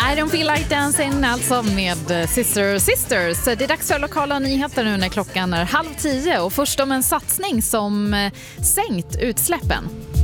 I don't feel like dancing, alltså med Sisters. Det är dags för lokala nyheter nu när klockan är 9:30 och först om en satsning som sänkt utsläppen.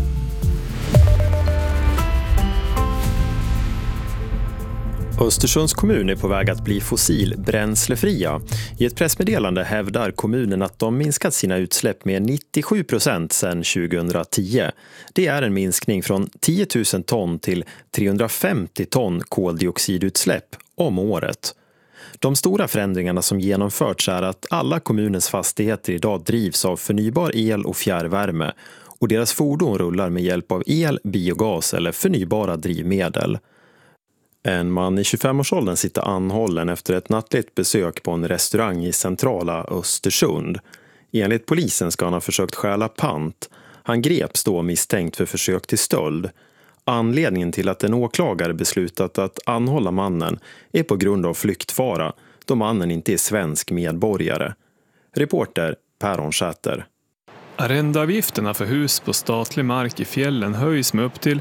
Östersunds kommun är på väg att bli fossilbränslefria. I ett pressmeddelande hävdar kommunen att de minskat sina utsläpp med 97% sedan 2010. Det är en minskning från 10 000 ton till 350 ton koldioxidutsläpp om året. De stora förändringarna som genomförts är att alla kommunens fastigheter idag drivs av förnybar el och fjärrvärme och deras fordon rullar med hjälp av el, biogas eller förnybara drivmedel. En man i 25-årsåldern sitter anhållen efter ett nattligt besök på en restaurang i centrala Östersund. Enligt polisen ska han ha försökt stjäla pant. Han greps då misstänkt för försök till stöld. Anledningen till att en åklagare beslutat att anhålla mannen är på grund av flyktfara, då mannen inte är svensk medborgare. Reporter Per Onsäter. Arrendeavgifterna för hus på statlig mark i fjällen höjs med upp till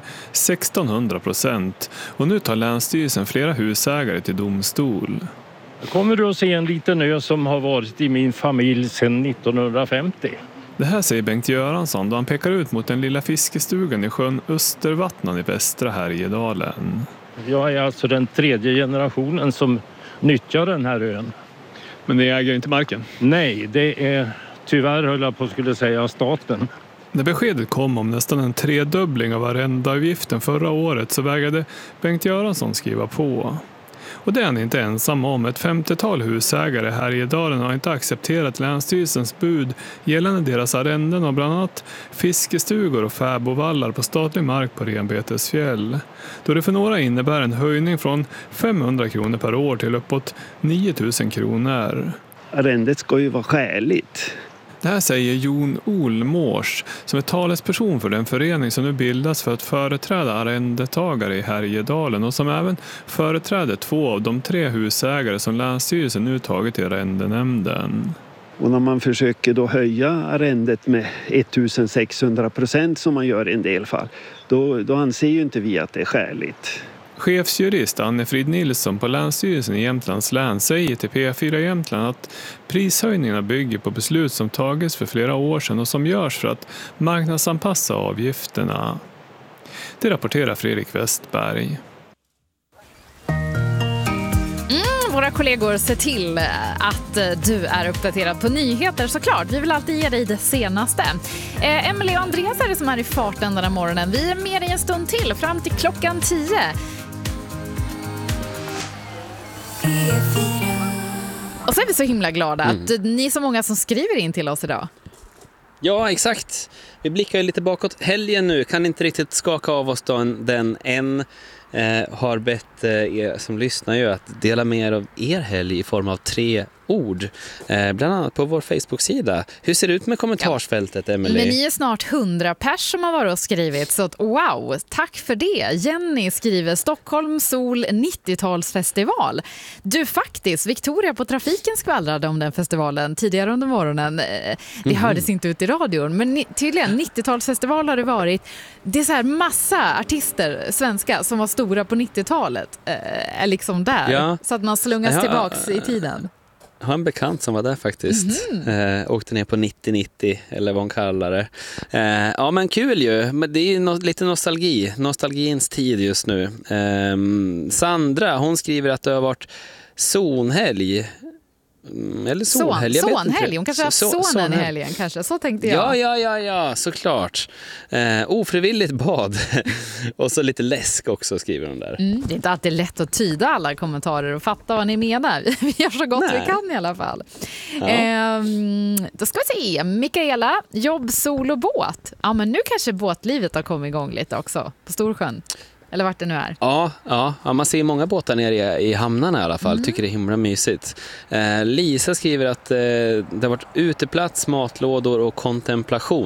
1600% och nu tar Länsstyrelsen flera husägare till domstol. Kommer du att se en liten ö som har varit i min familj sedan 1950? Det här säger Bengt Göransson då han pekar ut mot den lilla fiskestugan i sjön Östervattnan i västra Härjedalen. Jag är alltså den 3:e generationen som nyttjar den här ön. Men ni äger inte marken? Nej, det är tyvärr höll jag på skulle säga staten. När beskedet kom om nästan en tredubbling av arrendeavgiften förra året så vägrade Bengt Göransson skriva på. Och det är han inte ensam om. Ett 50-tal husägare här i Dalen har inte accepterat Länsstyrelsens bud gällande deras arrenden av bland annat fiskestugor och fäbovallar på statlig mark på Renbetesfjäll. Då det för några innebär en höjning från 500 kronor per år till uppåt 9 000 kronor. Arrendet ska ju vara skäligt. Det här säger Jon Olmårs som är talesperson för den förening som nu bildas för att företräda arrendetagare i Härjedalen och som även företräder 2 av de 3 husägare som Länsstyrelsen nu tagit i arrendenämnden. Och när man försöker då höja arrendet med 1600% som man gör i en del fall, då anser ju inte vi att det är skäligt. Chefsjurist Anne-Frid Nilsson på Länsstyrelsen i Jämtlands län säger till P4 Jämtland att prishöjningarna bygger på beslut som tagits för flera år sedan och som görs för att marknadsanpassa avgifterna. Det rapporterar Fredrik Westberg. Våra kollegor ser till att du är uppdaterad på nyheter såklart. Vi vill alltid ge dig det senaste. Emily och Andreas är det som är i farten den här morgonen. Vi är med i en stund till fram till klockan 10. Och så är vi så himla glada att ni är så många som skriver in till oss idag. Ja, exakt. Vi blickar ju lite bakåt. Helgen nu kan inte riktigt skaka av oss då den än. Har bett er som lyssnar ju att dela med er av er helg i form av 3 ord. Bland annat på vår Facebook-sida. Hur ser det ut med kommentarsfältet, Emily? Men ni är snart 100 pers som har varit och skrivit. Så att, wow, tack för det. Jenny skriver Stockholm Sol 90-talsfestival. Du faktiskt, Victoria på trafiken skvallrade om den festivalen tidigare under morgonen. Det hördes inte ut i radion. Men tydligen 90-talsfestival har det varit. Det är så här massa artister, svenska, som var stora på 90-talet. Är liksom där. Ja. Så att man slungas tillbaks i tiden. Jag har en bekant som var där faktiskt. Åkte ner på 90-90 eller vad hon kallar det. Ja, men kul ju. Men det är lite nostalgi. Nostalgins tid just nu. Sandra, hon skriver att det har varit zonhelg. Eller solhelg. Sonhelg. Hon kanske har sonen i helgen. Kanske. Så tänkte jag. Ja, såklart. Ofrivilligt bad. Och så lite läsk också, skriver hon där. Det är inte alltid lätt att tyda alla kommentarer och fatta vad ni menar. Vi gör så gott vi kan i alla fall. Ja. Då ska vi se. Mikaela, jobb, sol och båt. Ja, men nu kanske båtlivet har kommit igång lite också på Storsjön. Eller vart det nu är. Ja, man ser många båtar nere i hamnarna i alla fall. Tycker det är himla mysigt. Lisa skriver att det har varit uteplats, matlådor och kontemplation.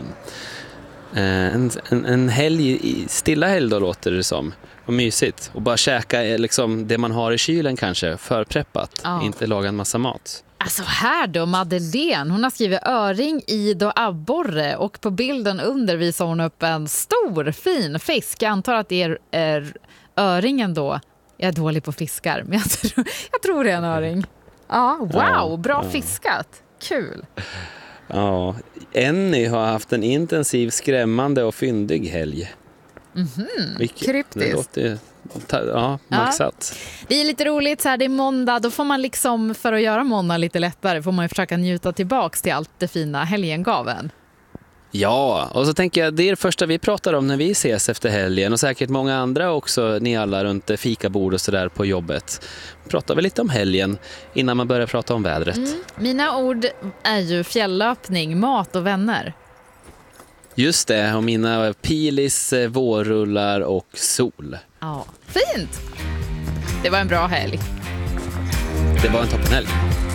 En helg, stilla helg då låter det som. Och mysigt. Och bara käka liksom det man har i kylen kanske. Förpreppat. Inte laga en massa mat. Alltså här då, Madeleine, hon har skrivit öring, id och abborre och på bilden under visar hon upp en stor fin fisk. Jag antar att det är öringen då Jag är dålig på fiskar, men jag tror det är en öring. Ja, wow, bra fiskat. Kul. Ja, Enny har haft en intensiv, skrämmande och fyndig helg. Kryptiskt. Maxat. Det är lite roligt så här, det är måndag, då får man liksom, för att göra måndag lite lättare, får man ju försöka njuta tillbaks till allt det fina helgen gav en. Ja, och så tänker jag, det är det första vi pratar om när vi ses efter helgen, och säkert många andra också, ni alla runt fikabord och sådär på jobbet. Pratar vi lite om helgen innan man börjar prata om vädret. Mina ord är ju fjälllöpning, mat och vänner. Just det, och mina pilis, vårrullar och sol. Ja, fint! Det var en bra helg. Det var en toppenhelg.